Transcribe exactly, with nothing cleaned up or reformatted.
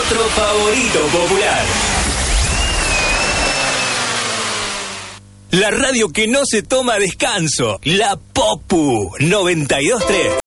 otro favorito popular. La radio que no se toma descanso. La Popu noventa y dos punto tres.